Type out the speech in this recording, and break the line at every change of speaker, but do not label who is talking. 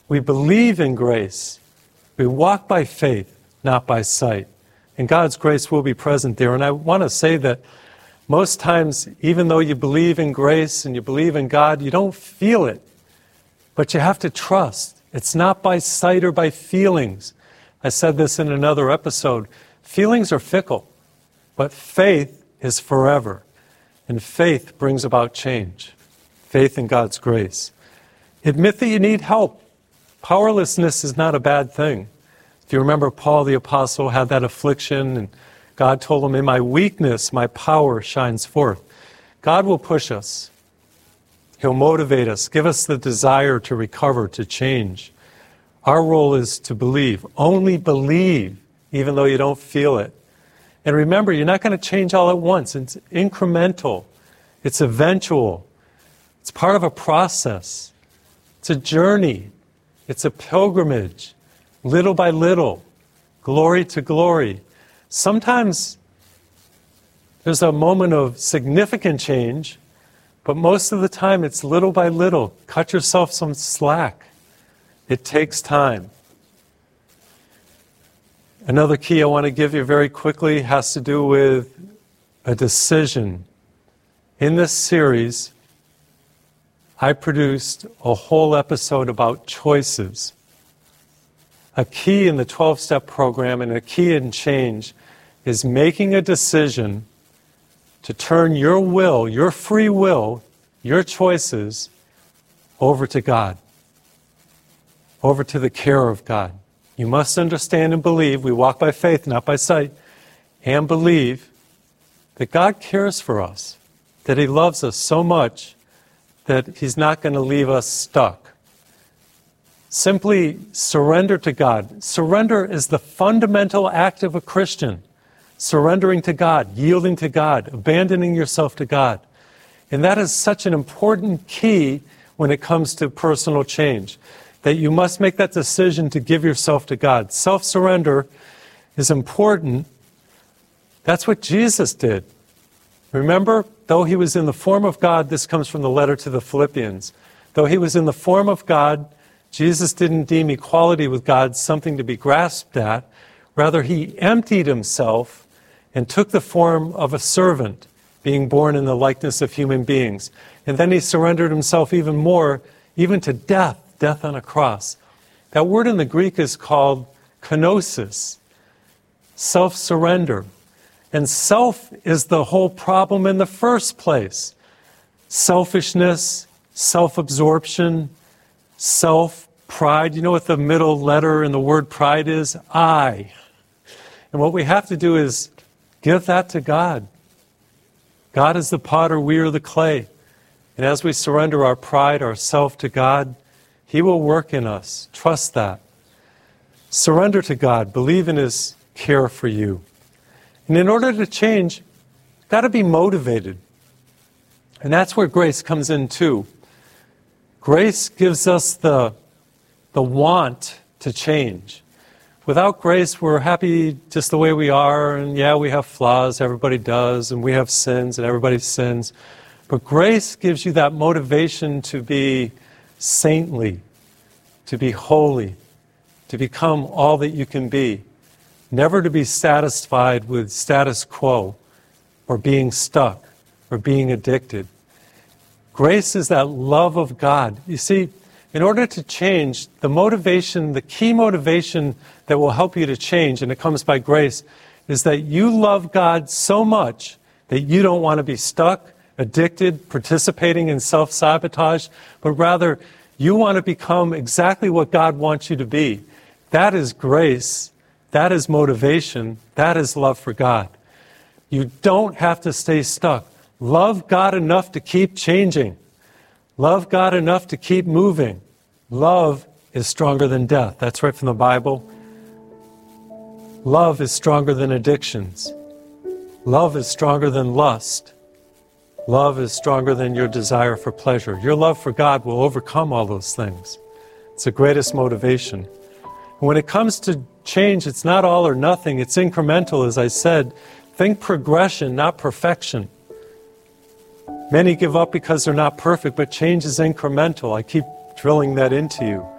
We believe in grace. We walk by faith, not by sight. And God's grace will be present there. And I want to say that most times, even though you believe in grace and you believe in God, you don't feel it. But you have to trust. It's not by sight or by feelings. I said this in another episode. Feelings are fickle, but faith is forever. And faith brings about change. Faith in God's grace. Admit that you need help. Powerlessness is not a bad thing. If you remember, Paul the Apostle had that affliction, and God told him, in my weakness, my power shines forth. God will push us. He'll motivate us, give us the desire to recover, to change. Our role is to believe. Only believe, even though you don't feel it. And remember, you're not going to change all at once. It's incremental. It's eventual. It's part of a process. It's a journey. It's a pilgrimage. Little by little. Glory to glory. Sometimes there's a moment of significant change, but most of the time it's little by little. Cut yourself some slack. It takes time. Another key I want to give you very quickly has to do with a decision. In this series, I produced a whole episode about choices. A key in the 12-step program and a key in change is making a decision to turn your will, your free will, your choices over to God, over to the care of God. You must understand and believe, we walk by faith, not by sight, and believe that God cares for us, that He loves us so much that He's not going to leave us stuck. Simply surrender to God. Surrender is the fundamental act of a Christian. Surrendering to God, yielding to God, abandoning yourself to God. And that is such an important key when it comes to personal change, that you must make that decision to give yourself to God. Self-surrender is important. That's what Jesus did. Remember, though He was in the form of God, this comes from the letter to the Philippians. Though He was in the form of God, Jesus didn't deem equality with God something to be grasped at. Rather, He emptied Himself and took the form of a servant, being born in the likeness of human beings. And then He surrendered Himself even more, even to death on a cross. That word in the Greek is called kenosis, self-surrender. And self is the whole problem in the first place. Selfishness, self-absorption, self-pride. You know what the middle letter in the word pride is? I. And what we have to do is give that to God. God is the potter, we are the clay. And as we surrender our pride, our self to God, He will work in us. Trust that. Surrender to God. Believe in His care for you. And in order to change, you've got to be motivated. And that's where grace comes in too. Grace gives us the want to change. Without grace, we're happy just the way we are, and yeah, we have flaws, everybody does, and we have sins, and everybody sins. But grace gives you that motivation to be saintly, to be holy, to become all that you can be, never to be satisfied with status quo, or being stuck, or being addicted. Grace is that love of God. You see, in order to change, the motivation, the key motivation that will help you to change, and it comes by grace, is that you love God so much that you don't want to be stuck, addicted, participating in self-sabotage, but rather you want to become exactly what God wants you to be. That is grace. That is motivation. That is love for God. You don't have to stay stuck. Love God enough to keep changing. Love God enough to keep moving. Love is stronger than death. That's right from the Bible. Love is stronger than addictions. Love is stronger than lust. Love is stronger than your desire for pleasure. Your love for God will overcome all those things. It's the greatest motivation. When it comes to change, it's not all or nothing. It's incremental, as I said. Think progression, not perfection. Many give up because they're not perfect, but change is incremental. I keep drilling that into you.